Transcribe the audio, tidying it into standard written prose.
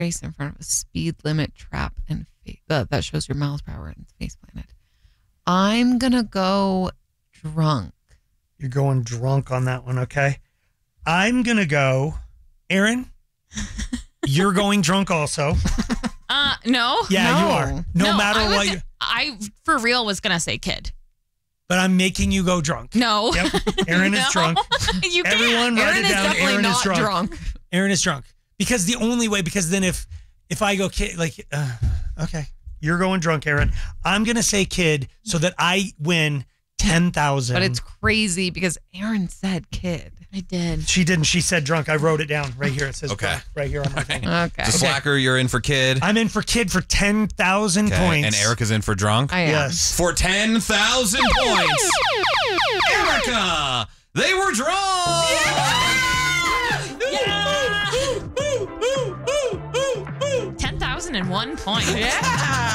race in front of a speed limit trap and that shows your miles per hour and Space Planet. I'm going to go drunk. You're going drunk on that one, okay? I'm going to go, Aaron, you're going drunk also. No. Yeah, No. you are. No matter what. I, for real, was going to say kid. But I'm making you go drunk. No. Yep. Aaron is drunk. You can't. Everyone write Aaron it is down. definitely Aaron is not drunk. Aaron is drunk. Because the only way, because then if I go kid, okay, you're going drunk, Aaron. I'm going to say kid so that I win 10,000. But it's crazy because Aaron said kid. I did. She didn't. She said drunk. I wrote it down right here. It says Okay. drunk right here on my phone. Okay. So Slacker, you're in for kid. I'm in for kid for 10,000 Okay, points. and Erica's in for drunk. I am. Yes. For 10,000 points. Erica, they were drunk. Yeah. 10,001 points. Yeah.